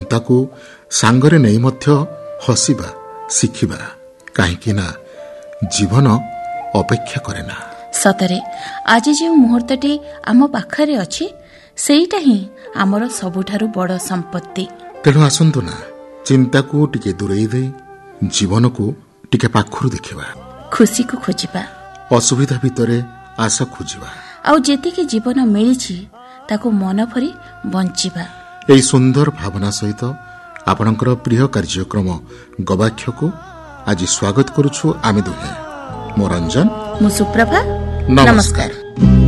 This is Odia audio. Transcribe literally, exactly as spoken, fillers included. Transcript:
ଚିନ୍ତାକୁ ସାଙ୍ଗରେ ନେଇ ମଧ୍ୟ ହସିବା ଶିଖିବା, କାହିଁକି ନା ଜୀବନ ଅପେକ୍ଷା କରେ ନା। ସତରେ ଆଜି ଯେଉଁ ମୁହୂର୍ତ୍ତଟି ଆମ ପାଖରେ ଅଛି ସେଇଟା ହିଁ ଆମର ସବୁଠାରୁ ବଡ଼ ସମ୍ପତ୍ତି। ତେଣୁ ଆସନ୍ତୁ ନା ଚିନ୍ତାକୁ ଟିକେ ଦୂରେଇ ଦେଇ ଜୀବନକୁ ଟିକେ ପାଖରୁ ଦେଖିବା, ଖୁସିକୁ ଖୋଜିବା, ଅସୁବିଧା ଭିତରେ ଆଶା ଖୋଜିବା, ଆଉ ଯେତିକି ଜୀବନ ମିଳିଛି ତାକୁ ମନ ଭରି ବଞ୍ଚିବା। ଏହି ସୁନ୍ଦର ଭାବନା ସହିତ ଆପଣଙ୍କର ପ୍ରିୟ କାର୍ଯ୍ୟକ୍ରମ ଗବାକ୍ଷକୁ ଆଜି ସ୍ୱାଗତ କରୁଛୁ ଆମେ ଦୁହେଁ। ମୁଁ ରଞ୍ଜନ, ମୁଁ ସୁପ୍ରଭା। ନମସ୍କାର।